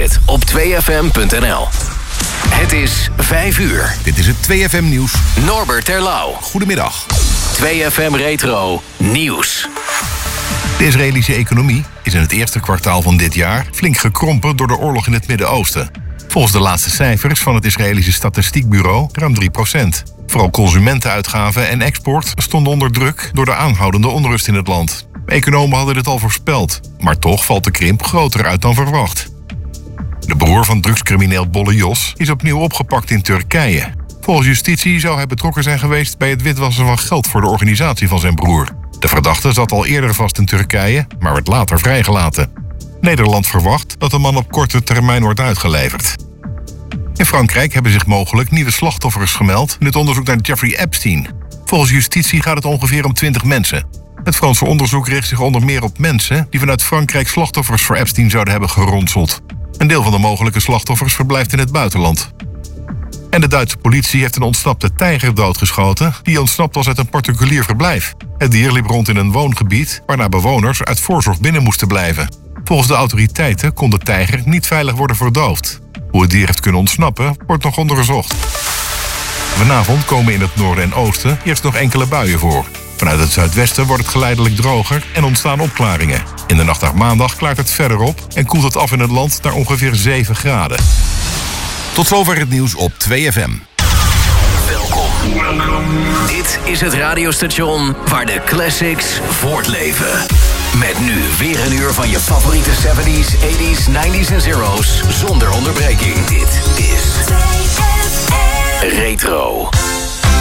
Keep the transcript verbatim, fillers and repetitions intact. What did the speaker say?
het op twee f m punt n l. Het is vijf uur. Dit is het twee F M nieuws. Norbert Terlouw. Goedemiddag. twee F M Retro Nieuws. De Israëlische economie is in het eerste kwartaal van dit jaar flink gekrompen door de oorlog in het Midden-Oosten. Volgens de laatste cijfers van het Israëlische Statistiekbureau ruim drie procent. Vooral consumentenuitgaven en export stonden onder druk door de aanhoudende onrust in het land. Economen hadden dit al voorspeld, maar toch valt de krimp groter uit dan verwacht. De broer van drugscrimineel Bolle Jos is opnieuw opgepakt in Turkije. Volgens justitie zou hij betrokken zijn geweest bij het witwassen van geld voor de organisatie van zijn broer. De verdachte zat al eerder vast in Turkije, maar werd later vrijgelaten. Nederland verwacht dat de man op korte termijn wordt uitgeleverd. In Frankrijk hebben zich mogelijk nieuwe slachtoffers gemeld in het onderzoek naar Jeffrey Epstein. Volgens justitie gaat het ongeveer om twintig mensen. Het Franse onderzoek richt zich onder meer op mensen die vanuit Frankrijk slachtoffers voor Epstein zouden hebben geronseld. Een deel van de mogelijke slachtoffers verblijft in het buitenland. En de Duitse politie heeft een ontsnapte tijger doodgeschoten die ontsnapt was uit een particulier verblijf. Het dier liep rond in een woongebied waarna bewoners uit voorzorg binnen moesten blijven. Volgens de autoriteiten kon de tijger niet veilig worden verdoofd. Hoe het dier heeft kunnen ontsnappen wordt nog onderzocht. Vanavond komen in het noorden en oosten eerst nog enkele buien voor. Vanuit het zuidwesten wordt het geleidelijk droger en ontstaan opklaringen. In de nacht naar maandag klaart het verder op en koelt het af in het land naar ongeveer zeven graden. Tot zover het nieuws op twee F M. Welkom. Dit is het radiostation waar de classics voortleven. Met nu weer een uur van je favoriete zeventies, tachtiger, negentiger en zero's zonder onderbreking. Dit is Retro.